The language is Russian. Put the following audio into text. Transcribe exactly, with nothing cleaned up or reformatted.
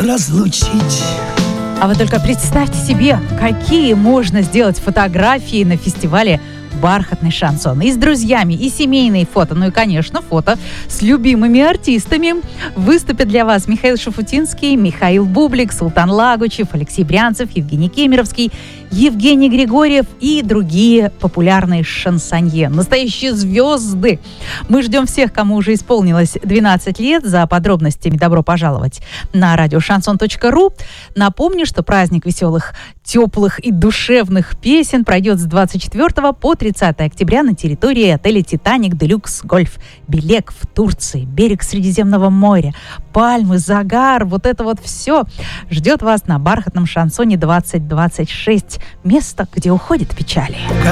разлучить. А вы только представьте себе, какие можно сделать фотографии на фестивале «Бархатный шансон». И с друзьями, и семейные фото, ну и, конечно, фото с любимыми артистами. Выступят для вас Михаил Шуфутинский, Михаил Бублик, Султан Лагучев, Алексей Брянцев, Евгений Кемеровский, Евгений Григорьев и другие популярные шансонье. Настоящие звезды. Мы ждем всех, кому уже исполнилось двенадцать лет. За подробностями добро пожаловать на радио шансон точка ру. Напомню, что праздник веселых, теплых и душевных песен пройдет с двадцать четвёртого по тридцатое октября на территории отеля «Титаник Делюкс Гольф». Белек в Турции, берег Средиземного моря, пальмы, загар, вот это вот все ждет вас на бархатном шансоне двадцать двадцать шесть. Место, где уходят печали.